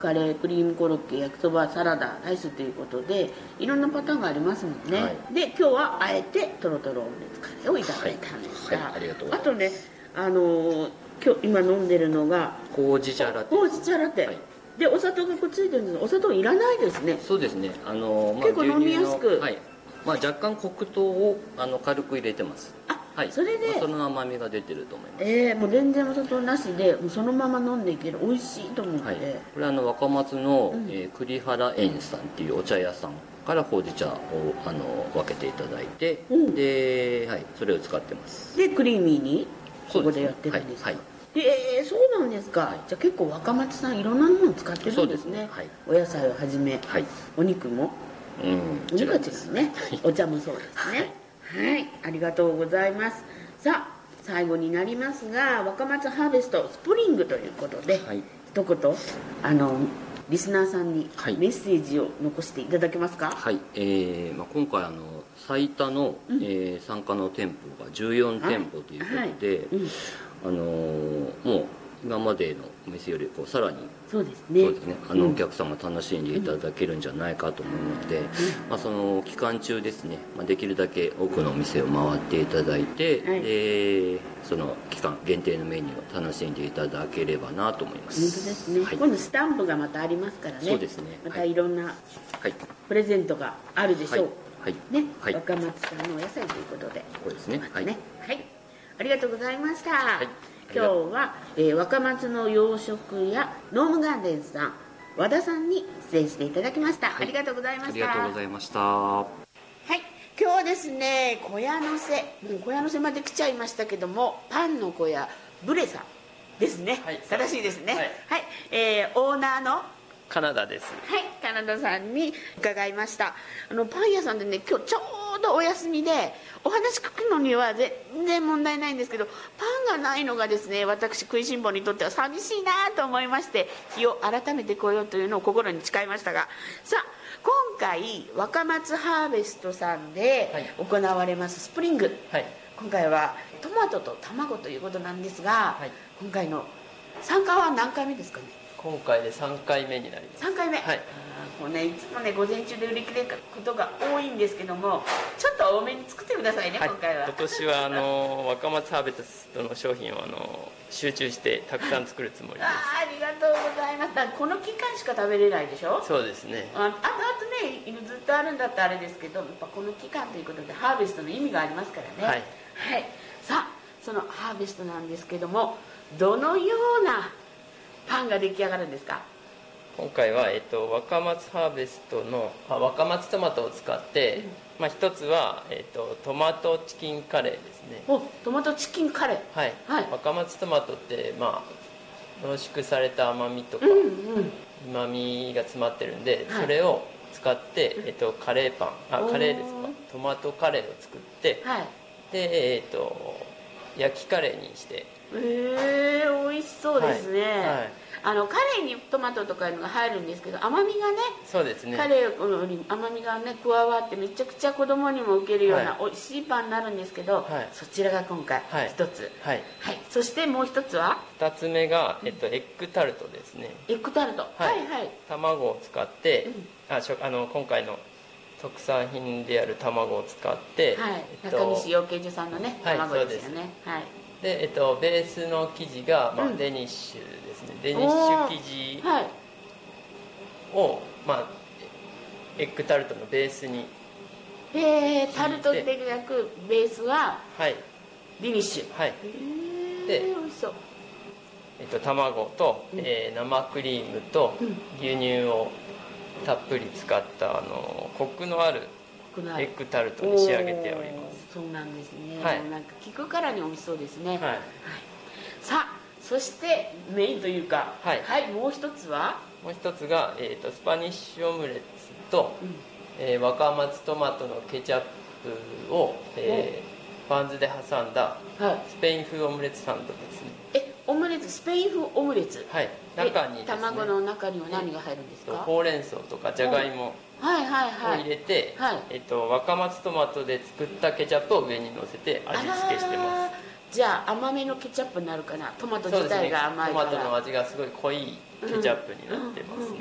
カレー、クリームコロッケ、焼きそば、サラダ、ライスということでいろんなパターンがありますもんね、はい、で今日はあえてトロトロオムレツカレーをいただいたんですが、 はいはい、ありがとうございます。 あとね、今日今飲んでるのがほうじ茶ラテ。 ほうじ茶ラテ、はい、でお砂糖がくっついてるんですが、お砂糖いらないですね。 そうですね、 結構飲みやすく、 はい、若干黒糖を軽く入れてます。はい、 それで、 その甘みが出てると思います。 もう全然お砂糖なしでもうそのまま飲んでいける、美味しいと思って、はい、 これ若松の、栗原園さんっていうお茶屋さんからほうじ茶を分けていただいて、で、はい、それを使ってます。 でクリーミーにここでやってるんですか。そうなんですか、はい、じゃあ結構若松さんいろんなものを使ってるんですね。はい、お野菜をはじめ、はい、お肉も、お肉は違うね、お茶もそうですね。はい、ありがとうございます。さあ最後になりますが、若松ハーベストスプリングということで、はい、一言リスナーさんにメッセージを残していただけますか。 はい、今回最多の、参加の店舗が14店舗ということで、もう今までのお店よりさらにそうですね、 お客様楽しんでいただけるんじゃないかと思うので、その期間中ですね、できるだけ多くのお店を回っていただいて、でその期間限定のメニューを楽しんでいただければなと思います。 本当ですね、はい、今度スタンプがまたありますからね。 そうですね、 またいろんなプレゼントがあるでしょう、 はいね、 はい、 若松さんのお野菜ということで、 そうですね、はい、 はい、ありがとうございました。はい、今日は、若松の洋食屋ノームガーデンさん和田さんに出演していただきました、ありがとうございました。 ありがとうございました。 はい、今日はですね、小屋のせ、小屋のせまで来ちゃいましたけども、パンの小屋ブレさんですね、はい、正しいですね、はい、オーナーのカナダです。 はい、カナダさんに伺いました。パン屋さんでね、今日ちょうどお休みでお話聞くのには全然問題ないんですけど、パンがないのがですね、私食いしん坊にとっては寂しいなと思いまして、日を改めて来ようというのを心に誓いましたが、さあ今回若松ハーベストさんで行われますスプリング、はい、今回はトマトと卵ということなんですが、はい、今回の参加は何回目ですかね。 今回で3回目になります。 3回目、はい、もうね、いつもね午前中で売り切れることが多いんですけども、ちょっと多めに作ってくださいね、はい、今回は。 今年は若松ハーベストの商品を集中してたくさん作るつもりです。 ありがとうございます。この期間しか食べれないでしょ。 そうですね。 あとね、ずっとあるんだったらあれですけど、やっぱこの期間ということでハーベストの意味がありますからね。はい、はい、さあそのハーベストなんですけども、どのようなパンが出来上がるんですか。 今回は、若松ハーベストの若松トマトを使って、一つは、トマトチキンカレーですね。 トマトチキンカレー、はい、はい、 若松トマトって、濃縮された甘みとかうまみが詰まってるんで、それを使って、カレーパンカレーですか、トマトカレーを作って、はい、で、焼きカレーにして、 美味しそうですね、はい、カレーにトマトとかいうのが入るんですけど、甘みがね、 そうですね、 カレーより甘みがね加わって、めちゃくちゃ子供にも受けるような美味しいパンになるんですけど、はい、そちらが今回一つ、はい、はい、そしてもう一つは 2つ目が、エッグタルトですね。 エッグタルト、はい、はい、 卵を使って、今回の特産品である卵を使って、はい、 中西養鶏場さんのね、卵ですよね。はい、 で、ベースの生地が、デニッシュですね。デニッシュ生地を、エッグタルトのベースに、 タルトで焼くベースは、はい、デニッシュ、はい、 で、 美味しそう。 卵と、生クリームと牛乳をたっぷり使ったコクのあるエッグタルトに仕上げております。 そうなんですね、はい、なんか聞くからに美味しそうですね、はい、はい、さあそしてメインというか、はい、はい、もう一つはスパニッシュオムレツと、若松トマトのケチャップを、バンズで挟んだスペイン風オムレツサンドですね。 オムレツ、スペイン風オムレツ、 はい、中にですね、 卵の中には何が入るんですか。 ほうれん草とかじゃがいもを入れて、若松トマトで作ったケチャップを上に乗せて味付けしてます。 じゃあ甘めのケチャップになるかな。トマト自体が甘いから、 トマトの味がすごい濃いケチャップになってますね。